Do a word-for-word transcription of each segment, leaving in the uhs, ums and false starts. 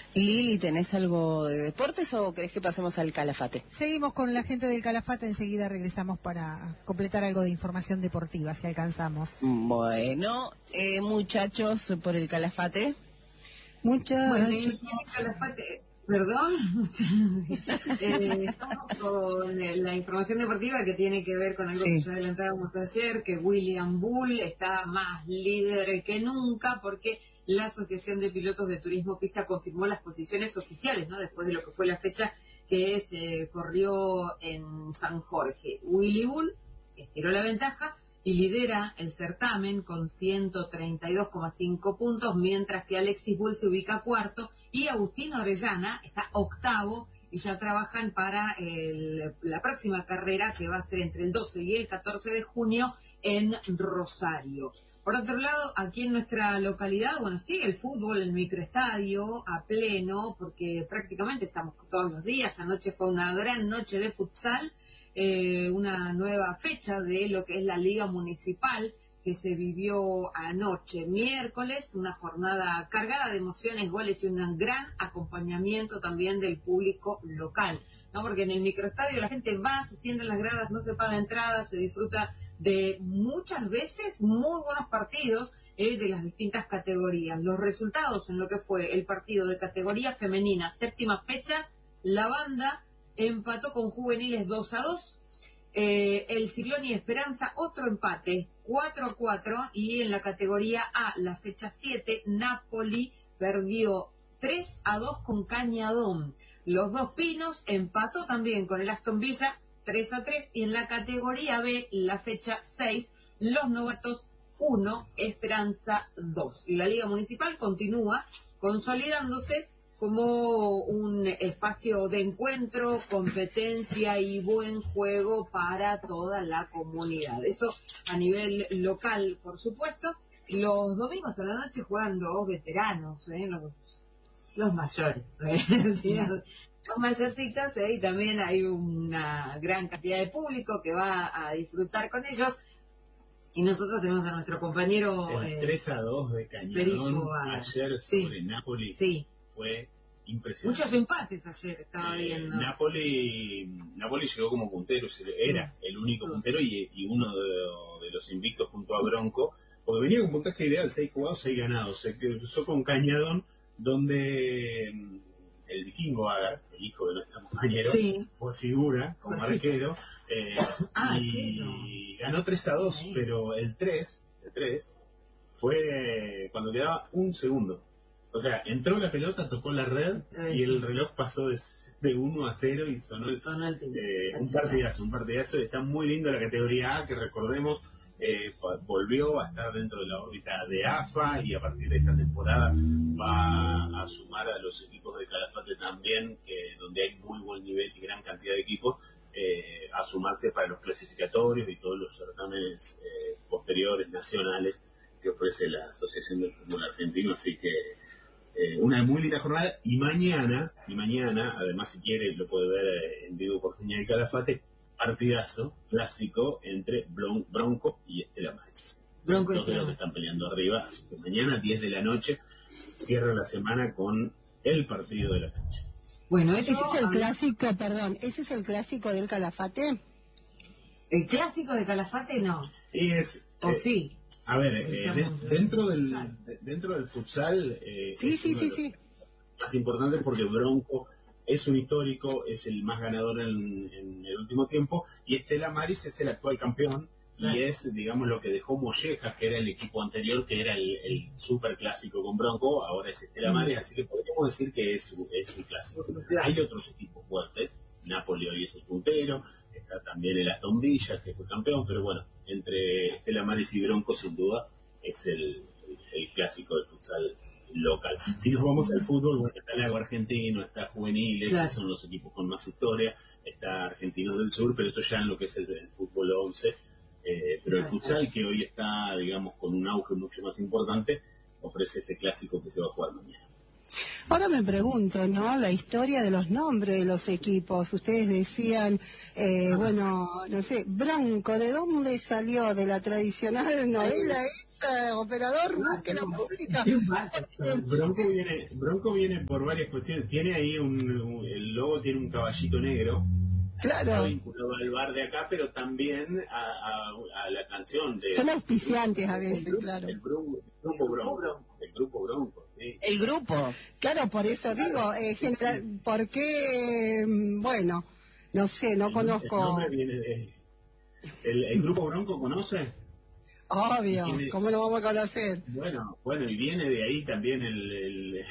Lili, ¿tenés algo de deportes o crees que pasemos al Calafate? Seguimos con la gente del Calafate, enseguida regresamos para completar algo de información deportiva, si alcanzamos. Bueno, eh, muchachos, por el Calafate. Muchachos. Bueno, y el Calafate, perdón, eh, estamos con la información deportiva que tiene que ver con algo sí. que ya adelantábamos ayer, que William Bull está más líder que nunca porque la Asociación de Pilotos de Turismo Pista confirmó las posiciones oficiales, ¿no? Después de lo que fue la fecha que se corrió en San Jorge. Willy Bull estiró la ventaja y lidera el certamen con ciento treinta y dos coma cinco puntos, mientras que Alexis Bull se ubica cuarto y Agustín Orellana está octavo y ya trabajan para el, la próxima carrera que va a ser entre el doce y el catorce de junio en Rosario. Por otro lado, aquí en nuestra localidad, bueno, sigue el fútbol, el microestadio a pleno, porque prácticamente estamos todos los días. Anoche fue una gran noche de futsal, eh, una nueva fecha de lo que es la Liga Municipal que se vivió anoche, miércoles, una jornada cargada de emociones, goles y un gran acompañamiento también del público local, ¿no? Porque en el microestadio la gente va, se sienta en las gradas, no se paga entrada, se disfruta de muchas veces muy buenos partidos eh, de las distintas categorías. Los resultados en lo que fue el partido de categoría femenina, séptima fecha, la banda empató con juveniles dos a dos, eh, el Ciclón y Esperanza otro empate, cuatro a cuatro, y en la categoría A, la fecha siete, Napoli perdió tres a dos con Cañadón. Los Dos Pinos empató también con el Aston Villa tres a tres, y en la categoría B, la fecha seis, Los Novatos uno, Esperanza dos. Y la Liga Municipal continúa consolidándose como un espacio de encuentro, competencia y buen juego para toda la comunidad. Eso a nivel local, por supuesto. Los domingos a la noche juegan los veteranos, ¿eh? los, los mayores, ¿eh? Los mayorcitos, ¿eh? Y también hay una gran cantidad de público que va a disfrutar con ellos. Y nosotros tenemos a nuestro compañero... El eh, tres a dos de Cañadón ayer sí, sobre Napoli sí. fue impresionante. Muchos empates ayer, estaba eh, viendo. Napoli, Napoli llegó como puntero, era el único puntero y, y uno de, de los invictos junto a Bronco, porque venía con puntaje ideal, seis jugados, seis ganados. Se cruzó con Cañadón, donde el vikingo Agar, el hijo de nuestro compañero, sí. fue figura como arquero, eh, ah, y no. ganó tres a dos, sí. Pero el tres, el tres fue cuando quedaba un segundo. O sea, entró la pelota, tocó la red y el reloj pasó de, de uno a cero y sonó el, eh, un partidazo, un partidazo. Está muy lindo la categoría A, que recordemos, eh, volvió a estar dentro de la órbita de A F A y a partir de esta temporada va a sumar a los equipos de Calafate también, que donde hay muy buen nivel y gran cantidad de equipos, eh, a sumarse para los clasificatorios y todos los certámenes eh, posteriores nacionales que ofrece la Asociación del Fútbol Argentino. Así que Eh, una muy linda jornada, y mañana, y mañana, además si quiere lo puede ver eh, en vivo por señal Calafate, partidazo clásico entre Bron Bronco y Estela Maris. Bronco Dos de los que están peleando arriba, así que mañana diez de la noche cierra la semana con el partido de la fecha. Bueno, ese es el clásico, perdón, ese es el clásico del Calafate. El clásico de Calafate no. Y es, ¿O eh, sí? A ver, eh, de, dentro del de, dentro del futsal eh, sí, es sí, uno sí, de los sí. más importantes, porque Bronco es un histórico, es el más ganador en, en el último tiempo, y Estela Maris es el actual campeón, claro. Y es, digamos, lo que dejó Mollejas, que era el equipo anterior, que era el, el super clásico con Bronco, ahora es Estela Maris, así que podríamos decir que es, es un clásico. Hay otros equipos fuertes, Napoli hoy es el puntero, está también el Aston Villa, que fue campeón, pero bueno, entre Estela Maris y Bronco sin duda es el, el, el clásico del futsal local. Si nos vamos al fútbol, bueno, está el Lago Argentino, está Juveniles, claro. Son los equipos con más historia, está Argentinos del Sur, pero esto ya en lo que es el, el fútbol once, eh, pero el futsal, que hoy está, digamos, con un auge mucho más importante, ofrece este clásico que se va a jugar mañana. Ahora me pregunto, ¿no? La historia de los nombres de los equipos. Ustedes decían, eh, bueno, no sé, Bronco, ¿de dónde salió? ¿De la tradicional novela pasa, operador? Busque la música. Bronco viene, Bronco viene por varias cuestiones. Tiene ahí un, un- el logo tiene un caballito negro. Está Claro. vinculado al bar de acá, pero también a, a- a la canción de... Son auspiciantes a veces, el grupo, claro. El grupo, el grupo Bronco. El grupo Bronco, sí. El grupo. Claro, por eso digo, eh, general, porque, mm, bueno, no sé, no El- conozco, El nombre viene de... ¿El, el grupo Bronco conoce? obvio, tiene- ¿cómo lo vamos a conocer? Bueno, bueno, y viene de ahí también el, el-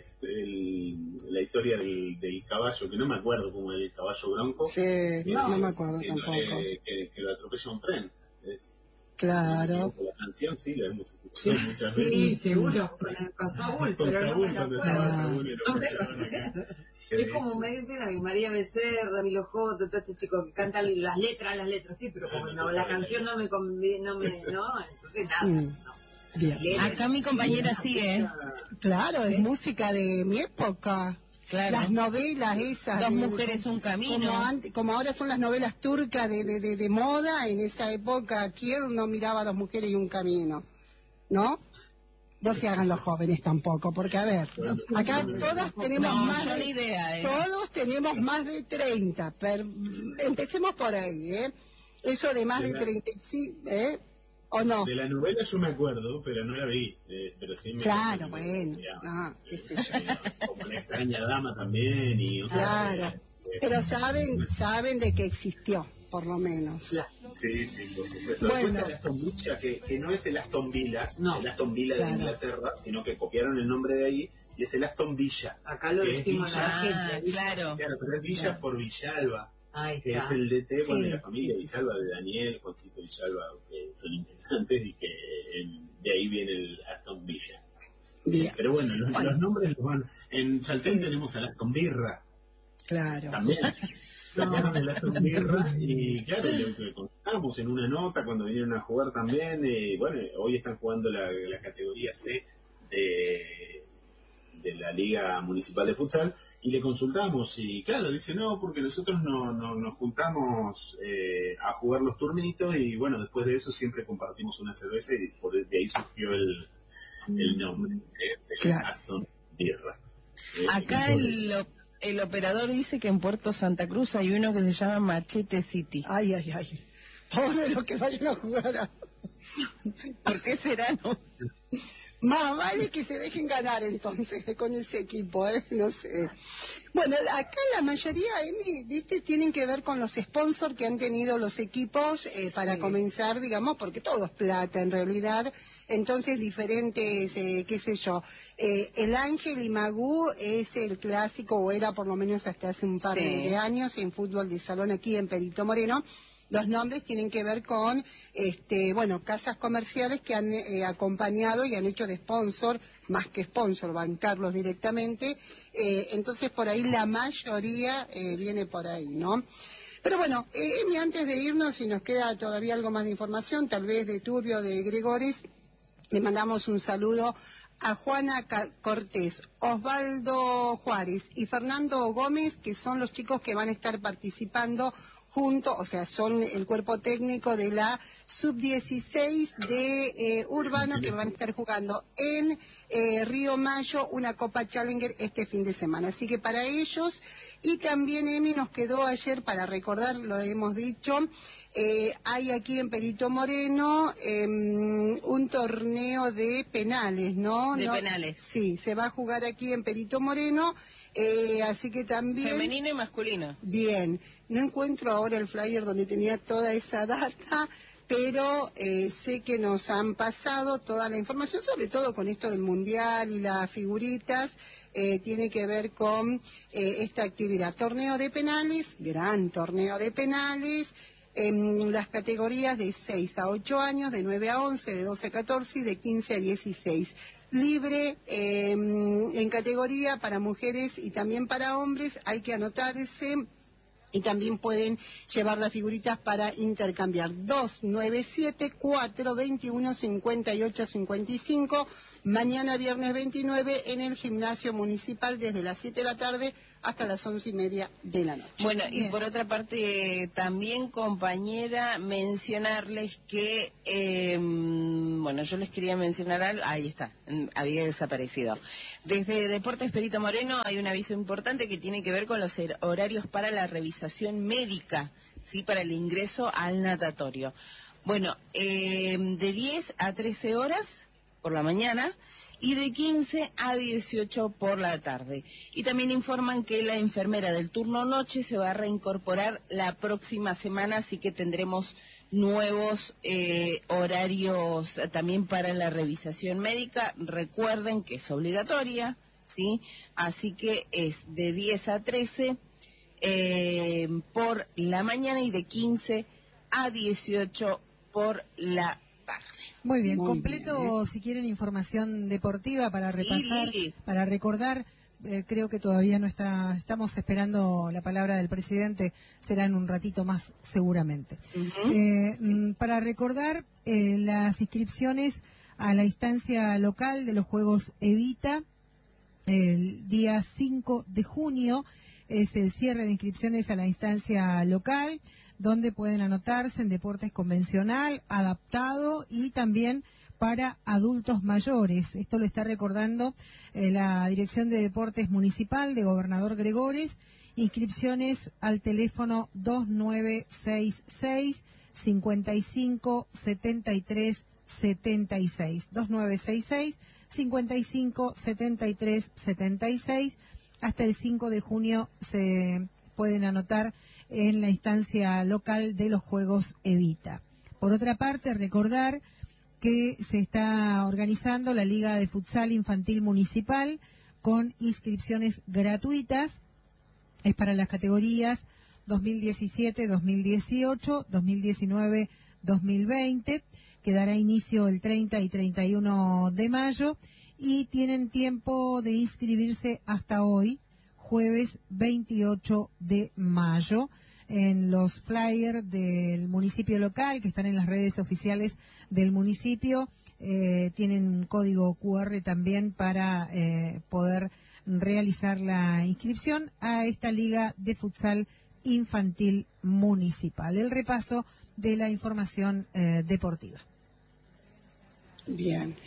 el- la historia del, del caballo, que no me acuerdo cómo es el caballo Bronco. Sí, que- no me acuerdo que, tampoco. que, que- que lo atropella un tren. Es, Claro. La canción sí la hemos escuchado muchas Sí, veces. seguro, con, con Saúl, Con pero no Saúl, me la cuando acuerdo. estaba Saúl en No me Operación acá. Que Es de como hecho- me dicen a mi María Becerra, Milo J, todo este chico que cantan las letras, las letras, sí, pero como Ah, no, no la sabe canción la no me conviene, no me, no, entonces nada, Mm. no. Bien. Léele. Acá mi compañera sigue. Claro, es música de mi época. Claro. Las novelas esas. Dos de- mujeres, un camino. Como, ante- como ahora son las novelas turcas de, de, de, de moda, en esa época, ¿quién no miraba Dos mujeres y un camino? ¿No? No se hagan los jóvenes tampoco, porque a ver, acá todas tenemos No, más yo de, ni idea, ¿eh? todos tenemos más de treinta, pero empecemos por ahí, ¿eh? Eso de más de treinta y cinco, ¿eh? ¿O no? De la novela yo me acuerdo, pero no la vi. Eh, pero sí me Claro, me- bueno, digamos, no, qué sé eh, Como La extraña dama también y otras, Claro, eh, eh, pero saben, saben de que existió, por lo menos. Sí, sí, por supuesto. Bueno. Después está el Aston Villa, que, que no es el Aston Villa, No. el Aston Villa de Claro. Inglaterra, sino que copiaron el nombre de ahí, y es el Aston Villa. Acá lo que es decimos Villa. la Ah, gente. claro. Claro, pero es Villa Claro. por Villalba, Ahí que está. es el D T bueno, Sí, de la familia sí, sí, Villalba, de Daniel, Juancito Villalba, que son integrantes y que eh, de ahí viene el Aston Villa. Bien, Pero bueno, los, Bueno. los nombres los van. En Chaltén Sí. tenemos al Aston Birra claro. también. Sacaron el Aston Birra y claro, lo que contamos en una nota cuando vinieron a jugar también. Eh, bueno, hoy están jugando la, la categoría C de, de la Liga Municipal de Futsal y le consultamos y claro, dice no, porque nosotros no, no nos juntamos eh, a jugar los turnitos y bueno, después de eso siempre compartimos una cerveza y por de ahí surgió el, el nombre eh, de Claro. Aston Birra. Eh, Acá el, op- el operador dice que en Puerto Santa Cruz hay uno que se llama Machete City. Ay, ay, ay. Pobre los que vayan a jugar a... ¿Por qué será? No? Más vale que se dejen ganar entonces con ese equipo, ¿eh? No sé. Bueno, acá la mayoría, Emi, viste, tienen que ver con los sponsors que han tenido los equipos eh, para Sí. comenzar, digamos, porque todo es plata en realidad. Entonces, diferentes, eh, qué sé yo. Eh, el Ángel y Magú es el clásico, o era por lo menos hasta hace un par Sí. de, de años, en fútbol de salón aquí en Perito Moreno. Los nombres tienen que ver con, este, bueno, casas comerciales que han eh, acompañado y han hecho de sponsor, más que sponsor, bancarlos directamente. Eh, entonces, por ahí la mayoría eh, viene por ahí, ¿no? Pero bueno, eh, Emi, antes de irnos, si nos queda todavía algo más de información, tal vez de Turbio, de Gregores, le mandamos un saludo a Juana Ca- Cortés, Osvaldo Juárez y Fernando Gómez, que son los chicos que van a estar participando junto, o sea, son el cuerpo técnico de la sub dieciséis de eh, Urbano, que van a estar jugando en eh, Río Mayo una Copa Challenger este fin de semana. Así que para ellos, y también Emi nos quedó ayer, para recordar, lo hemos dicho, eh, hay aquí en Perito Moreno eh, un torneo de penales, ¿no? De ¿No? penales. Sí, se va a jugar aquí en Perito Moreno, eh, así que también... Femenino y masculino. Bien, no encuentro ahora el flyer donde tenía toda esa data, pero eh, sé que nos han pasado toda la información, sobre todo con esto del mundial y las figuritas, eh, tiene que ver con eh, esta actividad. Torneo de penales, gran torneo de penales, en las categorías de seis a ocho años, de nueve a once, de doce a catorce y de quince a dieciséis. Libre eh, en categoría para mujeres y también para hombres, hay que anotarse y también pueden llevar las figuritas para intercambiar. dos nueve siete, cuatro dos uno, cinco ocho cinco cinco, mañana viernes veintinueve en el gimnasio municipal desde las siete de la tarde hasta las once y media de la noche. Bueno, y Bien. por otra parte, también, compañera, mencionarles que, eh, bueno, yo les quería mencionar algo, ahí está, había desaparecido. Desde Deportes Perito Moreno hay un aviso importante que tiene que ver con los horarios para la revisación médica, ¿sí? Para el ingreso al natatorio. Bueno, eh, de diez a trece horas por la mañana y de quince a dieciocho por la tarde. Y también informan que la enfermera del turno noche se va a reincorporar la próxima semana, así que tendremos nuevos eh, horarios también para la revisación médica. Recuerden que es obligatoria, ¿sí? Así que es de diez a trece eh, por la mañana y de quince a dieciocho por la tarde. Muy bien, Muy completo, bien, ¿eh? Si quieren información deportiva para Sí. repasar, para recordar, eh, creo que todavía no está, estamos esperando la palabra del presidente, será en un ratito más seguramente. Uh-huh. Eh, mm, para recordar eh, las inscripciones a la instancia local de los Juegos Evita, el día cinco de junio es el cierre de inscripciones a la instancia local, donde pueden anotarse en deportes convencional, adaptado y también para adultos mayores. Esto lo está recordando eh, la Dirección de Deportes Municipal de Gobernador Gregores. Inscripciones al teléfono dos nueve seis seis, cinco cinco siete tres siete seis. dos nueve seis seis, cinco cinco siete tres siete seis. Hasta el cinco de junio se pueden anotar en la instancia local de los Juegos Evita. Por otra parte, recordar que se está organizando la Liga de Futsal Infantil Municipal con inscripciones gratuitas. Es para las categorías dos mil diecisiete dos mil dieciocho, dos mil diecinueve dos mil veinte, que dará inicio el treinta y treinta y uno de mayo, y tienen tiempo de inscribirse hasta hoy, jueves veintiocho de mayo, en los flyers del municipio local, que están en las redes oficiales del municipio. Eh, tienen un código cu erre también para eh, poder realizar la inscripción a esta Liga de Futsal Infantil Municipal. El repaso de la información eh, deportiva. Bien.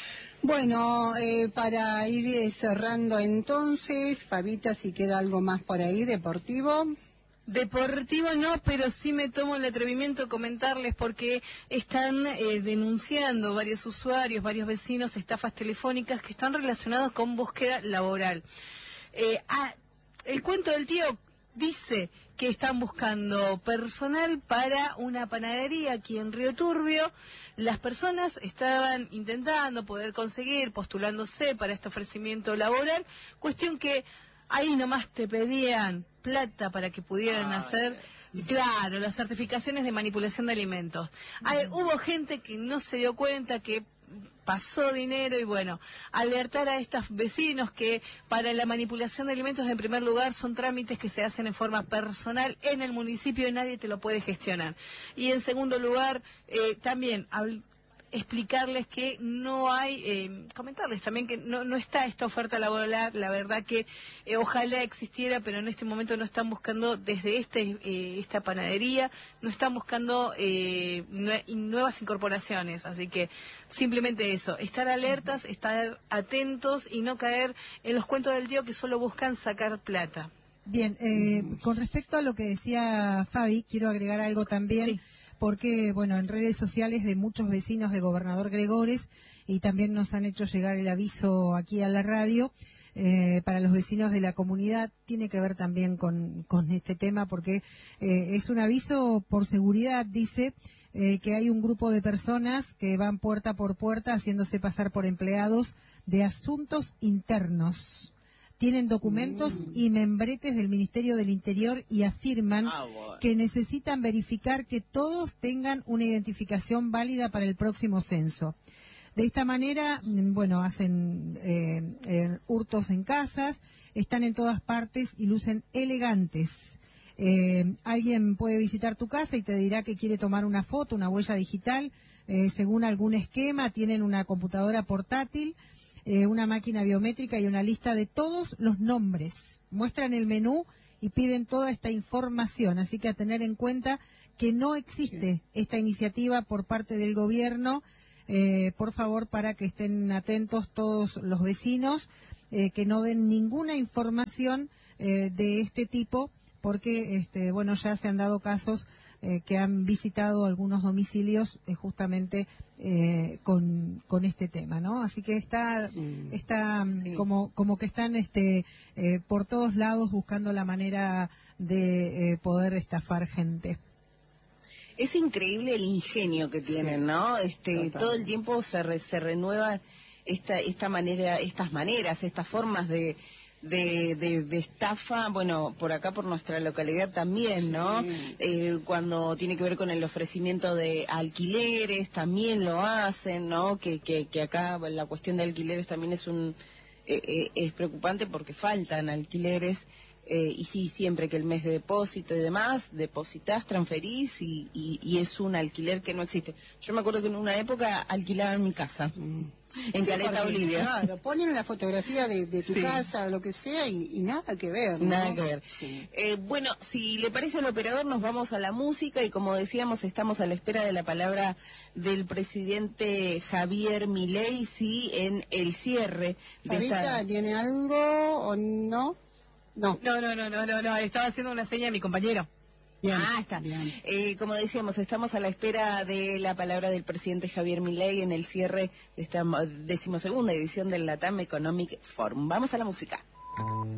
Bueno, eh, para ir eh, cerrando entonces, Fabita, si queda algo más por ahí, deportivo. Deportivo no, pero sí me tomo el atrevimiento de comentarles porque están eh, denunciando varios usuarios, varios vecinos, estafas telefónicas que están relacionadas con búsqueda laboral. Eh, ah, el cuento del tío dice que están buscando personal para una panadería aquí en Río Turbio. Las personas estaban intentando poder conseguir, postulándose para este ofrecimiento laboral, cuestión que ahí nomás te pedían plata para que pudieran ah, hacer, yes. claro, las certificaciones de manipulación de alimentos. Uh-huh. Hay, hubo gente que no se dio cuenta, que pasó dinero, y bueno, alertar a estos vecinos que para la manipulación de alimentos, en primer lugar, son trámites que se hacen en forma personal en el municipio y nadie te lo puede gestionar. Y en segundo lugar, eh, también al explicarles que no hay, eh, comentarles también que no, no está esta oferta laboral, la verdad que eh, ojalá existiera, pero en este momento no están buscando desde este eh, esta panadería, no están buscando eh, nue nuevas incorporaciones, así que simplemente eso, estar alertas, estar atentos y no caer en los cuentos del tío que solo buscan sacar plata. Bien, eh, con respecto a lo que decía Fabi, quiero agregar algo también. Sí. Porque, bueno, en redes sociales de muchos vecinos de Gobernador Gregores, y también nos han hecho llegar el aviso aquí a la radio, eh, para los vecinos de la comunidad, tiene que ver también con, con este tema, porque eh, es un aviso por seguridad, dice, eh, que hay un grupo de personas que van puerta por puerta haciéndose pasar por empleados de asuntos internos. Tienen documentos y membretes del Ministerio del Interior y afirman ah, bueno. que necesitan verificar que todos tengan una identificación válida para el próximo censo. De esta manera, bueno, hacen eh, eh, hurtos en casas, están en todas partes y lucen elegantes. Eh, alguien puede visitar tu casa y te dirá que quiere tomar una foto, una huella digital eh, según algún esquema, tienen una computadora portátil, eh, una máquina biométrica y una lista de todos los nombres. Muestran el menú y piden toda esta información, así que a tener en cuenta que no existe esta iniciativa por parte del gobierno, eh, por favor, para que estén atentos todos los vecinos, eh, que no den ninguna información eh, de este tipo, porque este, bueno, ya se han dado casos eh, que han visitado algunos domicilios eh, justamente eh, con, con este tema, ¿no? Así que está, mm. está sí. como, como que están este, eh, por todos lados buscando la manera de eh, poder estafar gente. Es increíble el ingenio que tienen, sí, ¿no? Este, totalmente. Todo el tiempo se, re, se renueva esta, esta manera, estas maneras, estas formas de, de, de, de estafa. Bueno, por acá, por nuestra localidad también, ¿no? Sí. Eh, cuando tiene que ver con el ofrecimiento de alquileres, también lo hacen, ¿no? Que, que, que acá la cuestión de alquileres también es un eh, eh, es preocupante porque faltan alquileres. Eh, y sí, siempre que el mes de depósito y demás, depositas, transferís y, y, y es un alquiler que no existe. Yo me acuerdo que en una época alquilaban mi casa, mm. en sí, Caleta, porque, Olivia. Claro, ponen la fotografía de, de tu sí. casa, lo que sea, y, y nada que ver, ¿no? Nada que ver. Sí. Eh, bueno, si le parece al operador, nos vamos a la música y como decíamos, estamos a la espera de la palabra del presidente Javier Milei, sí, en el cierre de esta... ¿Tiene algo o no? No. no, no, no, no, no, no, estaba haciendo una seña a mi compañero. Bien, ah, está. Bien. Eh, como decíamos, estamos a la espera de la palabra del presidente Javier Milei en el cierre de esta decimosegunda edición del LATAM Economic Forum. Vamos a la música.